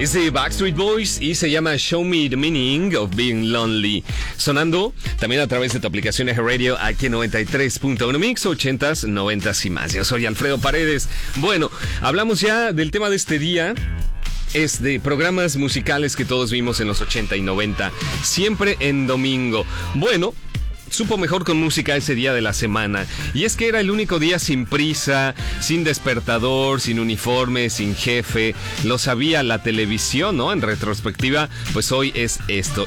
Es de Backstreet Boys y se llama Show Me the Meaning of Being Lonely. Sonando también a través de tu aplicación Eje Radio aquí en 93.1 Mix, 80s, 90s y más. Yo soy Alfredo Paredes. Bueno, hablamos ya del tema de este día. Es de programas musicales que todos vimos en los 80 y 90, siempre en domingo. Bueno, supo mejor con música ese día de la semana. Y es que era el único día sin prisa, sin despertador, sin uniforme, sin jefe. Lo sabía la televisión, ¿no? En retrospectiva, pues hoy es esto.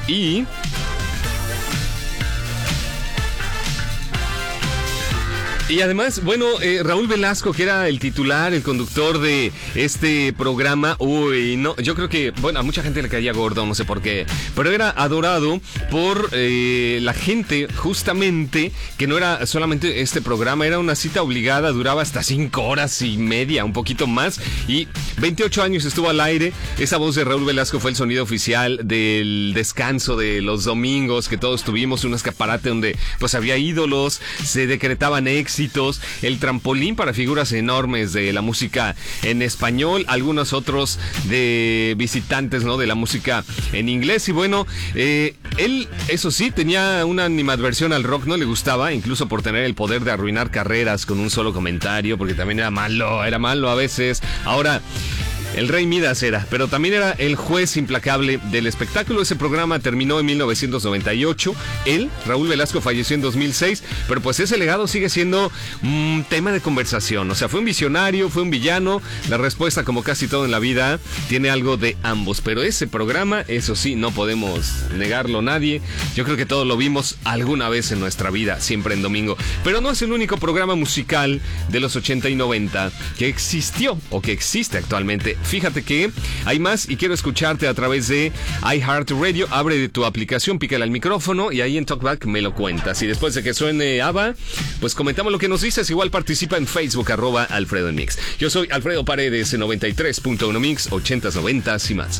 Y además, bueno, Raúl Velasco, que era el titular, el conductor de este programa, yo creo que, bueno, a mucha gente le caía gordo, no sé por qué, pero era adorado por la gente, justamente, que no era solamente este programa, era una cita obligada, duraba hasta 5 horas y media, un poquito más, y 28 años estuvo al aire. Esa voz de Raúl Velasco fue el sonido oficial del descanso de los domingos, que todos tuvimos un escaparate donde, pues, había ídolos, se decretaban éxitos, el trampolín para figuras enormes de la música en español, algunos otros de visitantes, ¿no? De la música en inglés. Y bueno, él, eso sí, tenía una animadversión al rock, no le gustaba, incluso por tener el poder de arruinar carreras con un solo comentario, porque también era malo a veces. Ahora, el Rey Midas era, pero también era el juez implacable del espectáculo. Ese programa terminó en 1998. Él, Raúl Velasco, falleció en 2006, pero pues ese legado sigue siendo un tema de conversación. O sea, fue un visionario, fue un villano. La respuesta, como casi todo en la vida, tiene algo de ambos. Pero ese programa, eso sí, no podemos negarlo nadie. Yo creo que todos lo vimos alguna vez en nuestra vida, siempre en domingo. Pero no es el único programa musical de los 80 y 90 que existió o que existe actualmente. Fíjate que hay más y quiero escucharte a través de iHeartRadio. Abre tu aplicación, pícale al micrófono y ahí en Talkback me lo cuentas. Y después de que suene ABBA, pues comentamos lo que nos dices. Igual participa en Facebook, @Alfredo en Mix. Yo soy Alfredo Paredes en 93.1 Mix, 80s, 90s y más.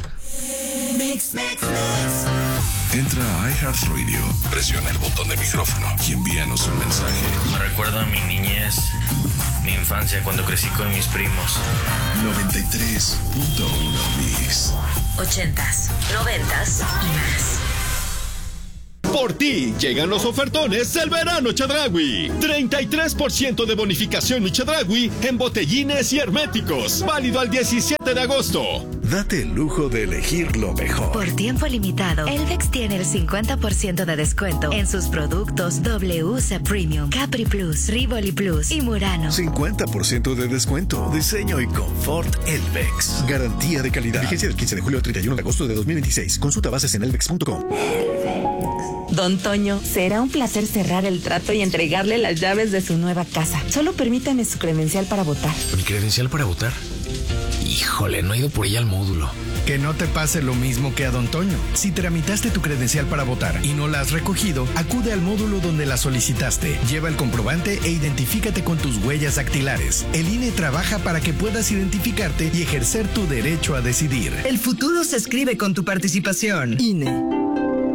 Entra a iHeartRadio, presiona el botón de micrófono y envíanos un mensaje. Me recuerda a mi niñez, mi infancia cuando crecí con mis primos. 93.1 Mix. 80s, 90s y más. Por ti llegan los ofertones del verano Chedraui. 33% de bonificación mi Chedraui en botellines y herméticos. Válido al 17 de agosto. Date el lujo de elegir lo mejor. Por tiempo limitado, Elvex tiene el 50% de descuento en sus productos WC Premium, Capri Plus, Rivoli Plus y Murano. 50% de descuento. Diseño y confort Elvex. Garantía de calidad. Vigencia del 15 de julio al 31 de agosto de 2026. Consulta bases en elvex.com. Don Toño, será un placer cerrar el trato y entregarle las llaves de su nueva casa. Solo permítame su credencial para votar. ¿Mi credencial para votar? Híjole, no he ido por ella al módulo. Que no te pase lo mismo que a Don Toño. Si tramitaste tu credencial para votar y no la has recogido, acude al módulo donde la solicitaste. Lleva el comprobante e identifícate con tus huellas dactilares. El INE trabaja para que puedas identificarte y ejercer tu derecho a decidir. El futuro se escribe con tu participación. INE.